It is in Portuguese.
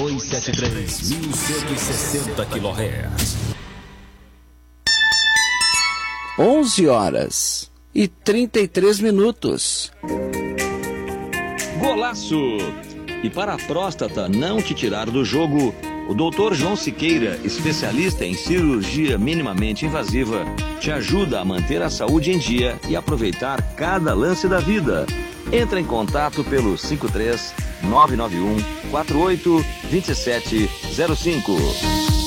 273, 1160 kHz. 11h33. Golaço! E para a próstata não te tirar do jogo, o Dr. João Siqueira, especialista em cirurgia minimamente invasiva, te ajuda a manter a saúde em dia e aproveitar cada lance da vida. Entra em contato pelo 53 991 48 2705.